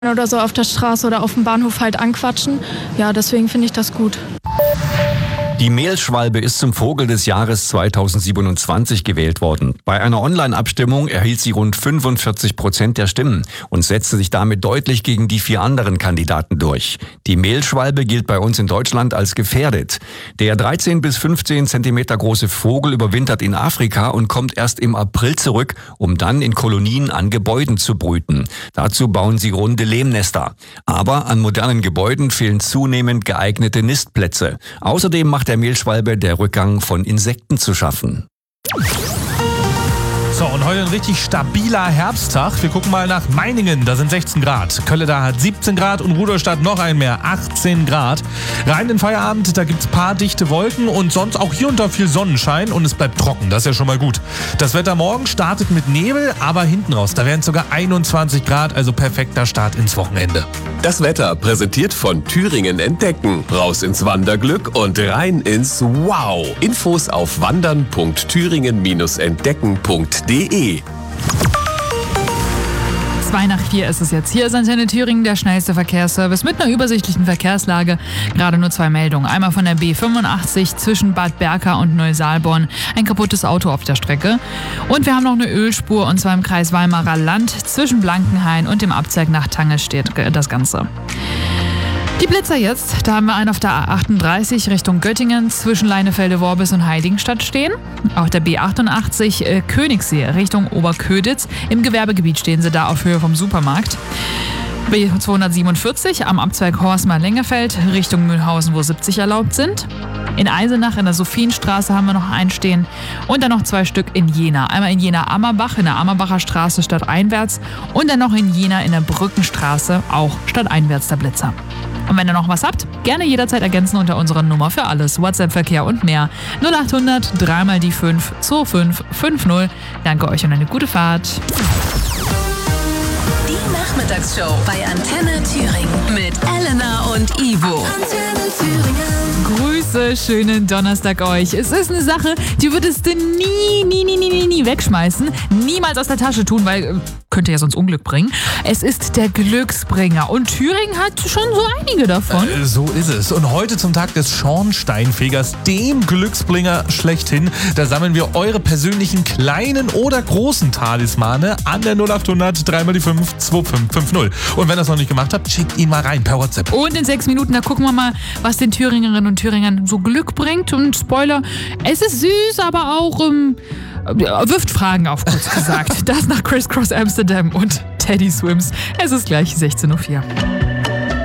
oder so auf der Straße oder auf dem Bahnhof halt anquatschen. Ja, deswegen finde ich das gut. Die Mehlschwalbe ist zum Vogel des Jahres 2027 gewählt worden. Bei einer Online-Abstimmung erhielt sie rund 45% der Stimmen und setzte sich damit deutlich gegen die 4 anderen Kandidaten durch. Die Mehlschwalbe gilt bei uns in Deutschland als gefährdet. Der 13 bis 15 Zentimeter große Vogel überwintert in Afrika und kommt erst im April zurück, um dann in Kolonien an Gebäuden zu brüten. Dazu bauen sie runde Lehmnester. Aber an modernen Gebäuden fehlen zunehmend geeignete Nistplätze. Außerdem macht der Mehlschwalbe der Rückgang von Insekten zu schaffen. So, und heute ein richtig stabiler Herbsttag. Wir gucken mal nach Meiningen, da sind 16 Grad. Kölleda hat 17 Grad und Rudolstadt noch ein mehr, 18 Grad. Rein in den Feierabend, da gibt's paar dichte Wolken und sonst auch hier und da viel Sonnenschein und es bleibt trocken, das ist ja schon mal gut. Das Wetter morgen startet mit Nebel, aber hinten raus, da werden es sogar 21 Grad, also perfekter Start ins Wochenende. Das Wetter präsentiert von Thüringen Entdecken. Raus ins Wanderglück und rein ins Wow. Infos auf wandern.thüringen-entdecken.de. 3:02 ist es jetzt. Hier ist Antenne Thüringen, der schnellste Verkehrsservice mit einer übersichtlichen Verkehrslage. Gerade nur 2 Meldungen. Einmal von der B85 zwischen Bad Berka und Neusaalborn. Ein kaputtes Auto auf der Strecke. Und wir haben noch eine Ölspur, und zwar im Kreis Weimarer Land. Zwischen Blankenhain und dem Abzweig nach Tange steht das Ganze. Die Blitzer jetzt, da haben wir einen auf der A38 Richtung Göttingen zwischen Leinefelde-Worbis und Heiligenstadt stehen. Auf der B88 Königssee Richtung Oberköditz. Im Gewerbegebiet stehen sie da auf Höhe vom Supermarkt. B247 am Abzweig Horstmar-Lengefeld Richtung Mühlhausen, wo 70 erlaubt sind. In Eisenach in der Sophienstraße haben wir noch einen stehen und dann noch 2 Stück in Jena. Einmal in Jena-Ammerbach in der Ammerbacher Straße stadteinwärts und dann noch in Jena in der Brückenstraße, auch stadteinwärts der Blitzer. Und wenn ihr noch was habt, gerne jederzeit ergänzen unter unserer Nummer für alles. WhatsApp-Verkehr und mehr. 0800 3 die 5 2550. Danke euch und eine gute Fahrt. Die Nachmittagsshow bei Antenne Thüringen mit Elena und Ivo. Antenne Thüringen. Grüße, schönen Donnerstag euch. Es ist eine Sache, die würdest du nie wegschmeißen. Niemals aus der Tasche tun, weil könnte ja sonst Unglück bringen. Es ist der Glücksbringer und Thüringen hat schon so einige davon. So ist es. Und heute zum Tag des Schornsteinfegers, dem Glücksbringer schlechthin, da sammeln wir eure persönlichen kleinen oder großen Talismane an der 0800 3 die 5 2550. Und wenn ihr das noch nicht gemacht habt, schickt ihn mal rein per WhatsApp. Und in 6 Minuten, da gucken wir mal, was den Thüringerinnen und Thüringern so Glück bringt. Und Spoiler, es ist süß, aber auch wirft Fragen auf, kurz gesagt. Das nach Criss Cross Amsterdam und Teddy Swims. Es ist gleich 16:04 Uhr.